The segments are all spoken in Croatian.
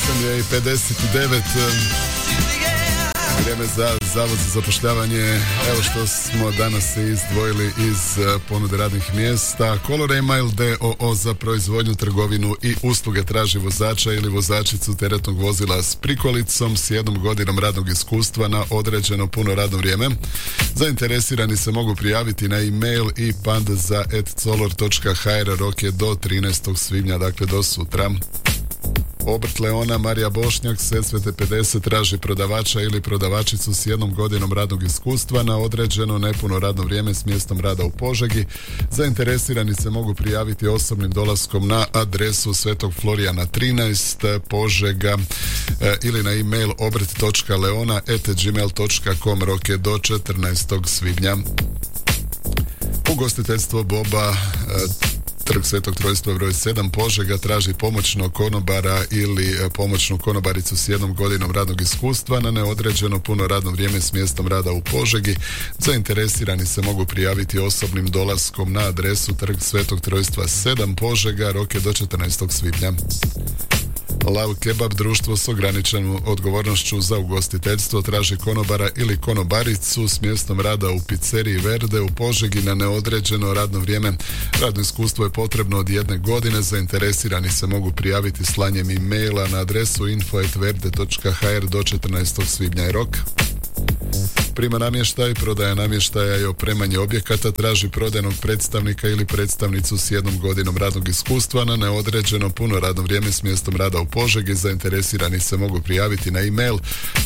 8:59. Vrijeme za Zavod za zapošljavanje. Evo što smo danas izdvojili iz ponude radnih mjesta. Color Email d.o.o. za proizvodnju, trgovinu i usluge traži vozača ili vozačicu teretnog vozila s prikolicom s 1 godinom radnog iskustva na određeno puno radno vrijeme. Zainteresirani se mogu prijaviti na e-mail ipand@color.hr. Rok je do 13. svibnja, dakle do sutra. Obrt Leona Marija Bošnjak, Sesvete 50, traži prodavača ili prodavačicu s 1 godinom radnog iskustva na određeno nepuno radno vrijeme s mjestom rada u Požegi. Zainteresirani se mogu prijaviti osobnim dolaskom na adresu Svetog Florijana 13 Požega ili na e-mail obrt.leona@gmail.com. Rok je do 14. svibnja. Ugostiteljstvo Boba, Trg Svetog Trojstva broj 7 Požega, traži pomoćnog konobara ili pomoćnu konobaricu s 1 godinom radnog iskustva na neodređeno puno radno vrijeme s mjestom rada u Požegi. Zainteresirani se mogu prijaviti osobnim dolaskom na adresu Trg Svetog Trojstva 7 Požega. Rok je do 14. svibnja. Lav Kebab, društvo s ograničenom odgovornošću za ugostiteljstvo, traži konobara ili konobaricu s mjestom rada u pizzeriji Verde u Požegi na neodređeno radno vrijeme. Radno iskustvo je potrebno od 1 godine. Zainteresirani se mogu prijaviti slanjem e-maila na adresu info@verde.hr. do 14. svibnja je rok. Prima namještaj, prodaja namještaja i opremanje objekata, traži prodajnog predstavnika ili predstavnicu s 1 godinom radnog iskustva na neodređeno puno radno vrijeme s mjestom rada u Požegi. Zainteresirani se mogu prijaviti na e-mail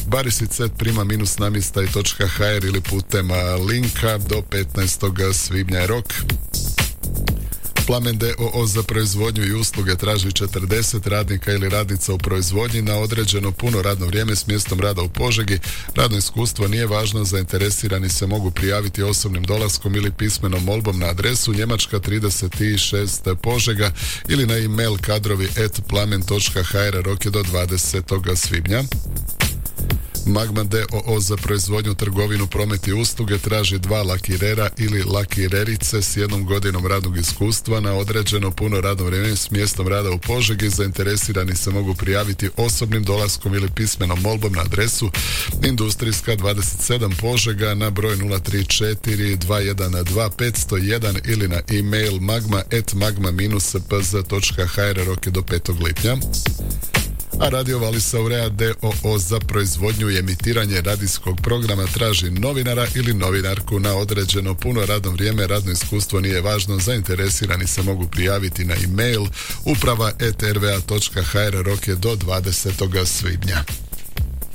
barisic@prima-namještaj.hr ili putem linka. Do 15. svibnja je rok. Plamen d.o.o. za proizvodnju i usluge traži 40 radnika ili radnica u proizvodnji na određeno puno radno vrijeme s mjestom rada u Požegi. Radno iskustvo nije važno. Zainteresirani se mogu prijaviti osobnim dolaskom ili pismenom molbom na adresu Njemačka 36 Požega ili na e-mail kadrovi@plamen.hr. Rok je do 20. svibnja. Magma d.o.o. za proizvodnju, trgovinu, promet i usluge traži 2 lakirera ili lakirerice s 1 godinom radnog iskustva na određeno puno radno vrijeme s mjestom rada u Požegi. Zainteresirani se mogu prijaviti osobnim dolaskom ili pismenom molbom na adresu Industrijska 27 Požega na broj 034 212 501 ili na e-mail magma@magma-pz.hr. Rok je do 5. lipnja. A Radio Valisaurea d.o.o. za proizvodnju i emitiranje radijskog programa traži novinara ili novinarku na određeno puno radno vrijeme. Radno iskustvo nije važno. Zainteresirani se mogu prijaviti na e-mail uprava@rva.hr. Rok je do 20. svibnja.